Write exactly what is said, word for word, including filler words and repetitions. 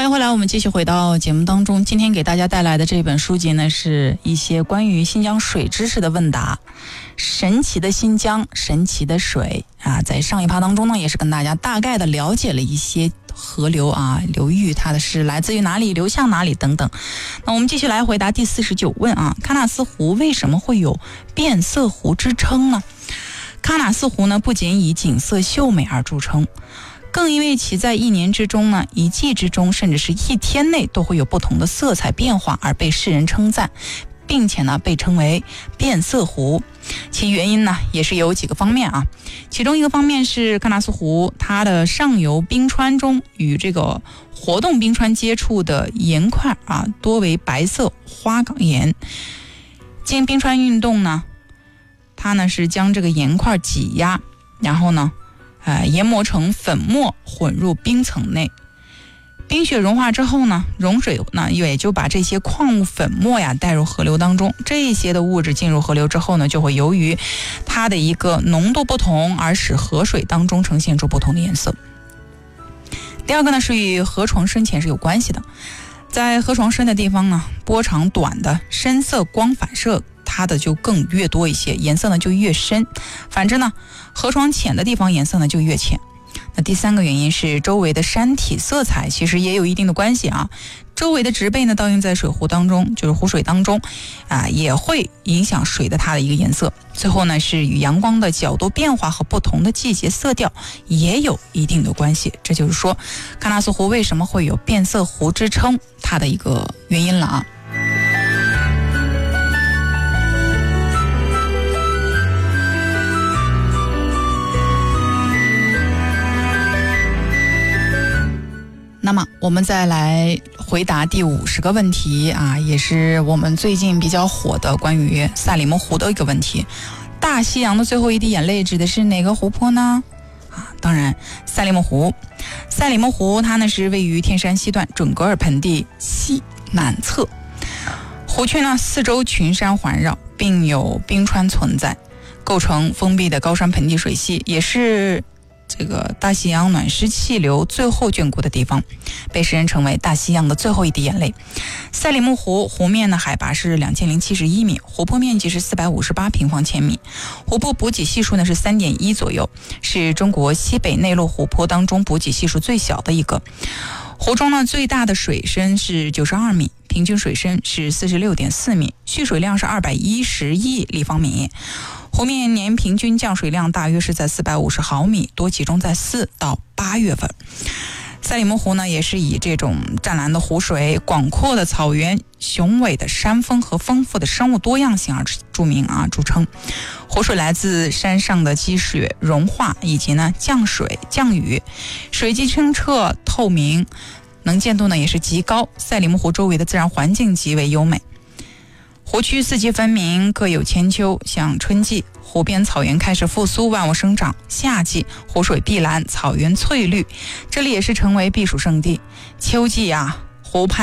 欢迎回来，我们继续回到节目当中。今天给大家带来的这本书籍呢，是一些关于新疆水知识的问答。神奇的新疆，神奇的水啊！在上一趴当中呢，也是跟大家大概的了解了一些河流啊、流域，它的是来自于哪里、流向哪里等等。那我们继续来回答第四十九问啊：喀纳斯湖为什么会有变色湖之称呢？喀纳斯湖呢，不仅以景色秀美而著称，更因为其在一年之中呢，一季之中，甚至是一天内都会有不同的色彩变化，而被世人称赞，并且呢被称为变色湖。其原因呢也是有几个方面啊，其中一个方面是喀纳斯湖它的上游冰川中与这个活动冰川接触的岩块啊，多为白色花岗岩。经冰川运动呢，它呢是将这个岩块挤压，然后呢呃，研磨成粉末混入冰层内，冰雪融化之后呢，融水呢也就把这些矿物粉末呀带入河流当中。这些的物质进入河流之后呢，就会由于它的一个浓度不同而使河水当中呈现出不同的颜色。第二个呢是与河床深浅是有关系的，在河床深的地方呢，波长短的深色光反射它的就更越多一些，颜色呢就越深。反之呢，河床浅的地方颜色呢就越浅。那第三个原因是周围的山体色彩其实也有一定的关系啊。周围的植被呢倒映在水湖当中，就是湖水当中啊，也会影响水的它的一个颜色。最后呢是与阳光的角度变化和不同的季节色调也有一定的关系。这就是说喀纳斯湖为什么会有变色湖之称，它的一个原因了啊。那么我们再来回答第五十个问题啊，也是我们最近比较火的关于赛里木湖的一个问题。大西洋的最后一滴眼泪指的是哪个湖泊呢？啊，当然赛里木湖。赛里木湖它呢是位于天山西段准噶尔盆地西南侧，湖区呢四周群山环绕，并有冰川存在，构成封闭的高山盆地水系，也是这个大西洋暖湿气流最后眷顾的地方，被世人称为大西洋的最后一滴眼泪。赛里木湖湖面呢海拔是两千零七十一米，湖泊面积是四百五十八平方千米，湖泊补给系数呢是 三点一 左右，是中国西北内陆湖泊当中补给系数最小的一个。湖中呢最大的水深是九十二米，平均水深是 四十六点四米，蓄水量是二百一十亿立方米。湖面年平均降水量大约是在四百五十毫米，多集中在四到八月份。赛里木湖呢也是以这种湛蓝的湖水、广阔的草原、雄伟的山峰和丰富的生物多样性而著名啊，著称。湖水来自山上的积雪融化以及呢降水降雨，水迹清澈透明，能见度呢也是极高。赛里木湖周围的自然环境极为优美。湖区四季分明，各有千秋。像春季，湖边草原开始复苏，万物生长；夏季，湖水碧蓝，草原翠绿，这里也是成为避暑胜地。秋季啊，湖畔